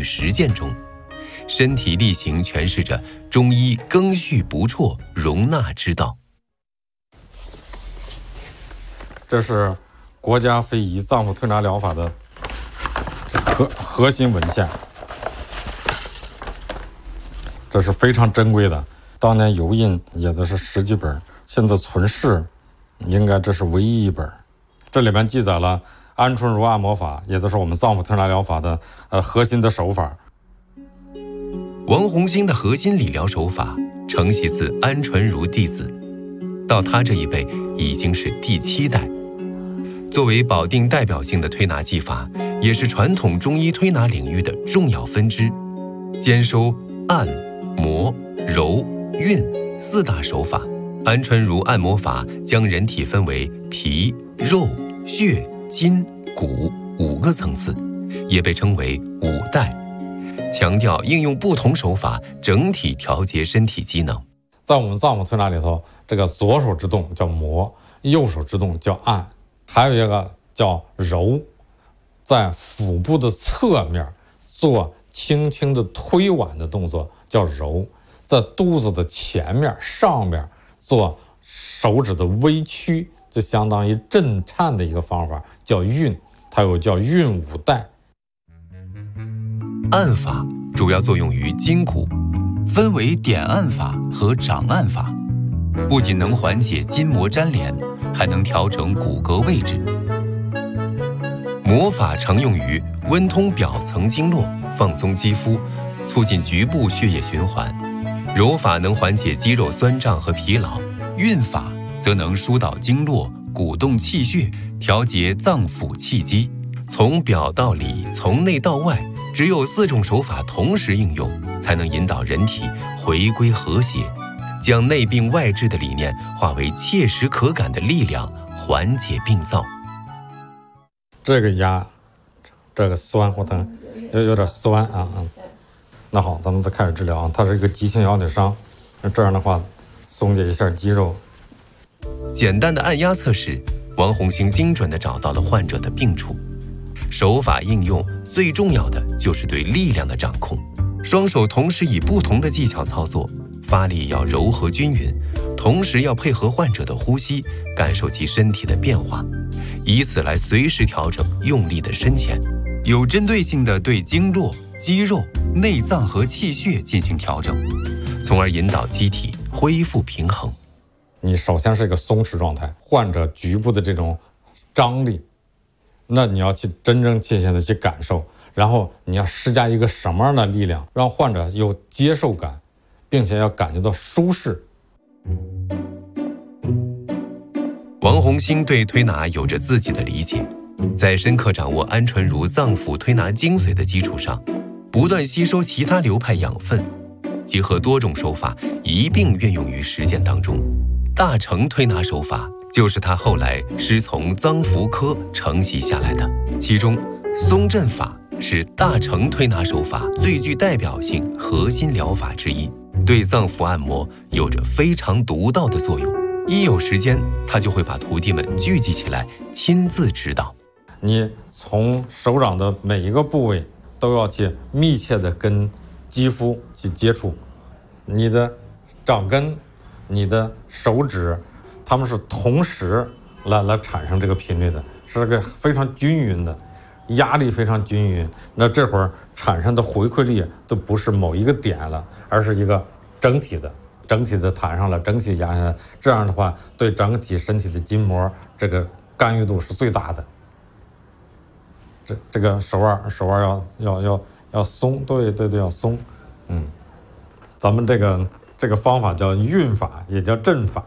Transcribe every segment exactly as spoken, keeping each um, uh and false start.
于实践中。身体力行诠释着中医庚戌不辍、容纳之道。 这是国家非遗脏腑推拿疗法的核核心文献，这是非常珍贵的，当年油印也都是十几本，现在存世应该这是唯一一本。这里面记载了安春如按摩法，也就是我们脏腑推拿疗法的呃核心的手法。 王洪兴的核心理疗手法承袭自安纯如弟子，到他这一辈已经是第七代。作为保定代表性的推拿技法，也是传统中医推拿领域的重要分支，兼收按、摩、揉、运四大手法。安纯如按摩法将人体分为皮、肉、血、筋、骨五个层次，也被称为五代，强调应用不同手法整体调节身体机能。 在我们脏腑推拿里头，这个左手之动叫摩，右手之动叫按，还有一个叫揉，在腹部的侧面做轻轻的推挽的动作叫揉，在肚子的前面上面做手指的微屈，就相当于震颤的一个方法叫运，它有叫运五带。 按法主要作用于筋骨，分为点按法和掌按法，不仅能缓解筋膜粘连，还能调整骨骼位置。摩法常用于温通表层经络，放松肌肤，促进局部血液循环。揉法能缓解肌肉酸胀和疲劳，运法则能疏导经络，鼓动气血，调节脏腑气机。从表到里，从内到外，只有四种手法同时应用，才能引导人体回归和谐，将内病外治的理念化为切实可感的力量，缓解病灶。 这个压，这个酸，我疼，有有点酸啊啊。那好，咱们再开始治疗啊。它是一个急性腰扭伤，那这样的话，松解一下肌肉。 简单的按压测试，王洪兴精准地找到了患者的病处。手法应用最重要的就是对力量的掌控，双手同时以不同的技巧操作，发力要柔和均匀，同时要配合患者的呼吸，感受其身体的变化，以此来随时调整用力的深浅，有针对性地对经络、肌肉、内脏和气血进行调整，从而引导机体恢复平衡。 你首先是一个松弛状态，患者局部的这种张力，那你要去真真切切的去感受，然后你要施加一个什么样的力量，让患者有接受感，并且要感觉到舒适。 王洪兴对推拿有着自己的理解，在深刻掌握安纯如脏腑推拿精髓的基础上，不断吸收其他流派养分，结合多种手法一并运用于实践当中。大成推拿手法就是他后来师从脏腑科承袭下来的，其中松震法是大成推拿手法最具代表性核心疗法之一，对脏腑按摩有着非常独到的作用。一有时间，他就会把徒弟们聚集起来，亲自指导。 你从手掌的每一个部位都要去密切的跟肌肤去接触，你的掌根、你的手指，它们是同时来来产生这个频率的，是个非常均匀的，压力非常均匀。那这会儿产生的回馈力都不是某一个点了，而是一个整体的。整体的弹上了，整体压下来，这样的话对整体身体的筋膜这个干预度是最大的。这这个手腕手腕要要要要松，对对对，要松。嗯，咱们这个这个方法叫运法，也叫震法。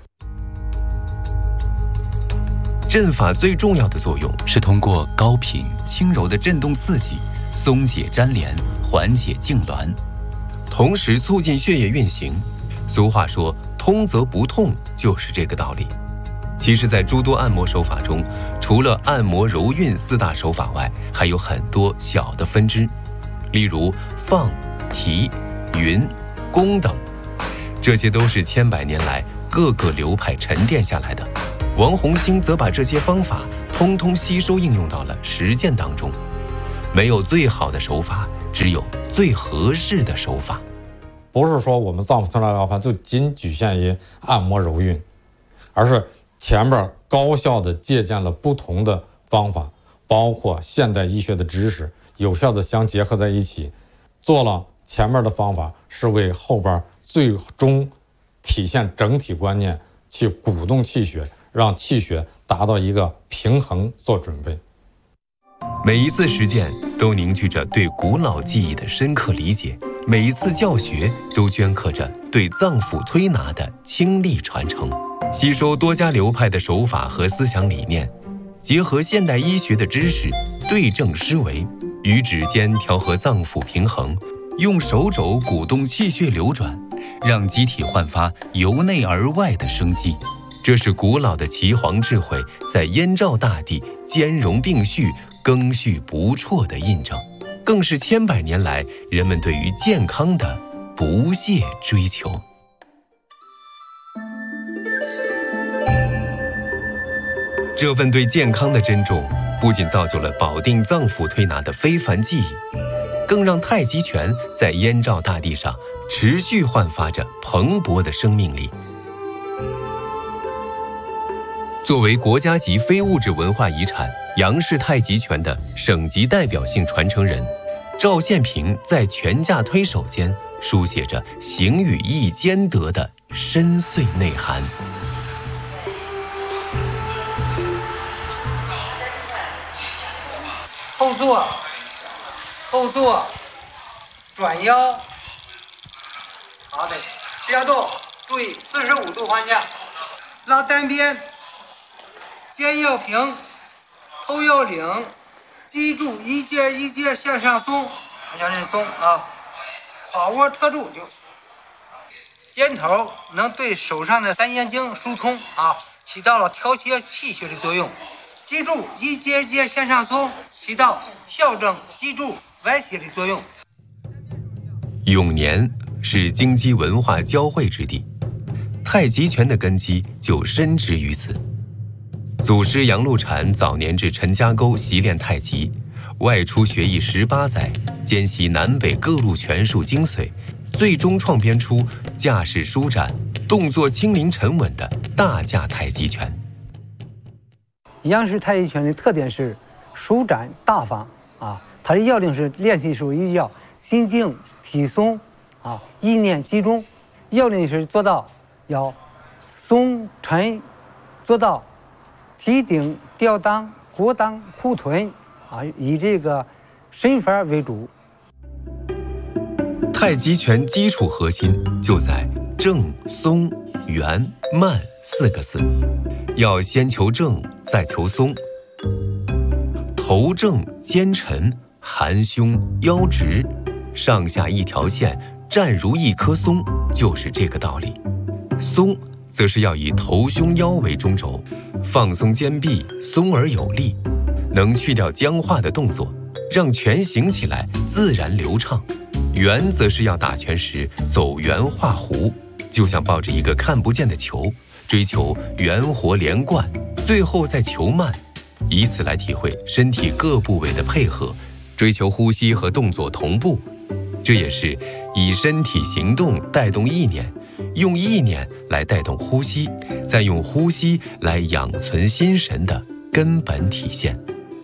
震法最重要的作用是通过高频轻柔的震动刺激，松解粘连，缓解痉挛，同时促进血液运行。俗话说通则不痛，就是这个道理。其实在诸多按摩手法中，除了按摩揉运四大手法外，还有很多小的分支，例如放、提、匀、弓等，这些都是千百年来各个流派沉淀下来的。王洪兴则把这些方法通通吸收应用到了实践当中。没有最好的手法， 只有最合适的手法。 不是说我们脏腑推拿疗法就仅局限于按摩揉运，而是前面高效的借鉴了不同的方法，包括现代医学的知识，有效的相结合在一起，做了前面的方法，是为后边最终体现整体观念，去鼓动气血，让气血达到一个平衡做准备。 每一次实践都凝聚着对古老技艺的深刻理解，每一次教学都镌刻着对脏腑推拿的倾力传承。吸收多家流派的手法和思想理念，结合现代医学的知识，对症施为，与指尖调和脏腑平衡，用手肘鼓动气血流转，让机体焕发由内而外的生机。这是古老的岐黄智慧在燕赵大地兼容并蓄、更续不辍的印证，更是千百年来人们对于健康的不懈追求。这份对健康的珍重，不仅造就了保定脏腑推拿的非凡技艺，更让太极拳在燕赵大地上持续焕发着蓬勃的生命力。作为国家级非物质文化遗产，杨氏太极拳的省级代表性传承人赵宪平在拳架推手间书写着形与意兼得的深邃内涵。 后坐，后坐，转腰，好的，不要动，注意四十五度方向，拉单边，肩要平，头要领，记住一节一节向上松，向上松啊，胯窝特住就，肩头能对手上的三阴经疏通啊，起到了调节气血的作用。记住一节一节向上松，起到校正脊柱歪斜的作用。 永年是京畿文化交汇之地，太极拳的根基就深植于此。祖师杨露禅早年至陈家沟习练太极，外出学艺十八载，兼习南北各路拳术精髓，最终创编出架势舒展、动作轻灵沉稳的大架太极拳。 杨氏太极拳的特点是舒展大方啊，它的要领是练习时候一定要心静体松啊，意念集中。要领是做到要松沉，做到提顶吊裆过裆护臀啊，以这个身法为主。 太极拳基础核心就在正、松、圆、慢四个字，要先求正，再求松。头正肩沉，含胸腰直，上下一条线，站如一棵松，就是这个道理。松则是要以头胸腰为中轴，放松肩臂，松而有力，能去掉僵化的动作，让拳行起来自然流畅。圆则是要打拳时走圆画弧，就像抱着一个看不见的球，追求圆活连贯，最后再求慢，以此来体会身体各部位的配合，追求呼吸和动作同步。这也是以身体行动带动意念，用意念来带动呼吸，再用呼吸来养存心神的根本体现。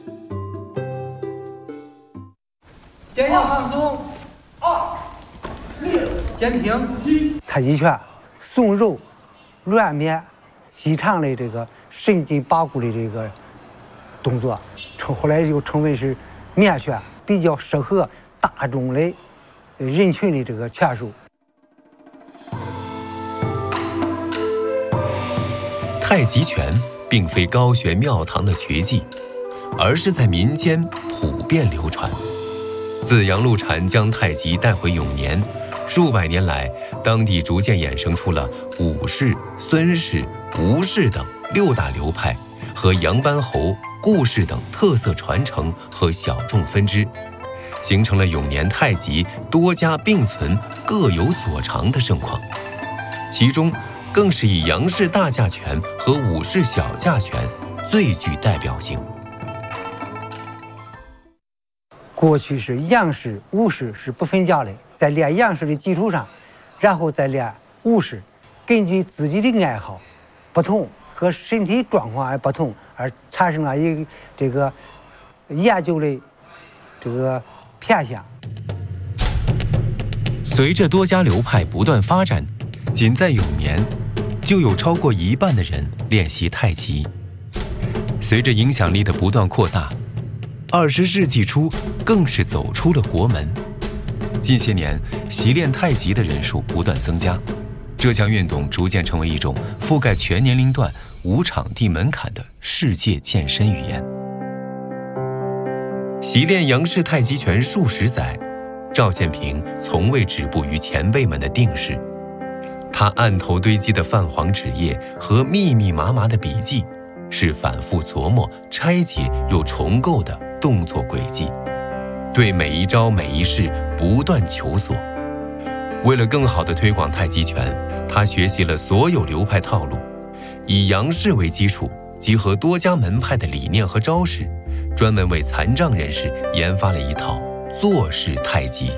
肩要放松，二六，肩平。太极拳松柔软绵细长的这个神经八股的这个动作，后来又称为是绵拳，比较适合大众的人群的这个拳术。 太极拳并非高学庙堂的绝技，而是在民间普遍流传。自杨露禅将太极带回永年，数百年来，当地逐渐衍生出了武氏、孙氏、吴氏等六大流派和杨班侯、顾氏等特色传承和小众分支，形成了永年太极多家并存、各有所长的盛况。其中，更是以杨氏大架拳和武氏小架拳最具代表性。 过去是杨式、武式是不分家的，在练杨式的基础上，然后再练武式，根据自己的爱好不同和身体状况而不同，而产生了一个这个研究的这个偏向。 随着多家流派不断发展，仅在有年，就有超过一半的人练习太极。随着影响力的不断扩大，二十世纪初更是走出了国门。近些年，习练太极的人数不断增加，这项运动逐渐成为一种覆盖全年龄段、无场地门槛的世界健身语言。习练杨氏太极拳数十载，赵宪平从未止步于前辈们的定式。他案头堆积的泛黄纸页和密密麻麻的笔记，是反复琢磨、拆解又重构的动作轨迹，对每一招每一式不断求索。为了更好地推广太极拳，他学习了所有流派套路，以杨氏为基础，集合多家门派的理念和招式，专门为残障人士研发了一套坐式太极。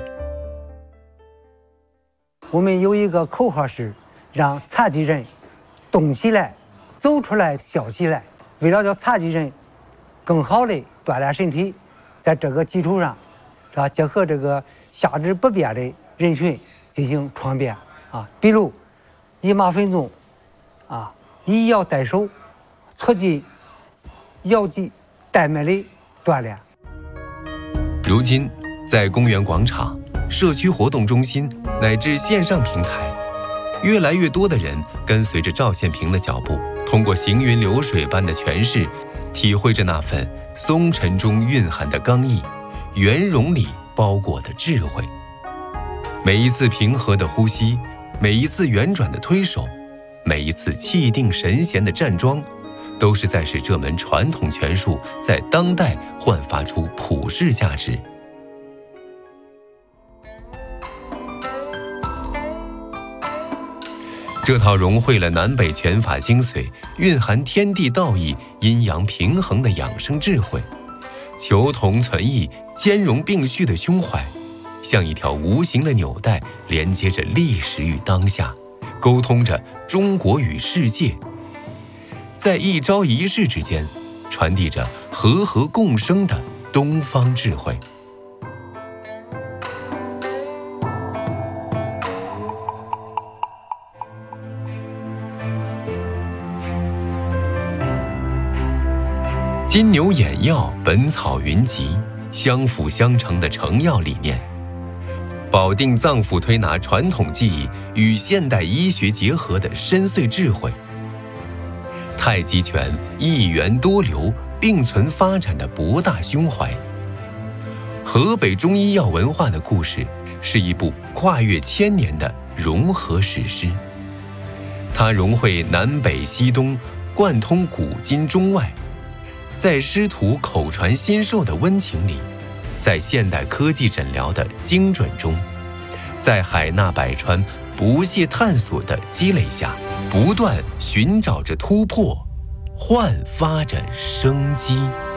我们有一个口号是让残疾人动起来、走出来、笑起来。为了叫残疾人更好的锻炼身体，在这个基础上，是吧？结合这个下肢不便的人群进行创变啊，比如以马分鬃啊，以摇带手，促进腰肌带脉的锻炼。 如今，在公园广场、社区活动中心乃至线上平台，越来越多的人跟随着赵宪平的脚步，通过行云流水般的诠释，体会着那份松沉中蕴含的刚毅，圆融里包裹的智慧。每一次平和的呼吸，每一次圆转的推手，每一次气定神闲的站桩，都是在使这门传统拳术在当代焕发出普世价值。这套融汇了南北拳法精髓，蕴含天地道义、阴阳平衡的养生智慧，求同存异、兼容并蓄的胸怀，像一条无形的纽带，连接着历史与当下，沟通着中国与世界，在一招一式之间，传递着和合共生的东方智慧。金牛眼药、本草云集，相辅相成的成药理念，保定脏腑推拿传统技艺与现代医学结合的深邃智慧，太极拳一元多流并存发展的博大胸怀。河北中医药文化的故事是一部跨越千年的融合史诗，它融汇南北西东，贯通古今中外，在师徒口传心授的温情里，在现代科技诊疗的精准中，在海纳百川、不懈探索的积累下，不断寻找着突破，焕发着生机。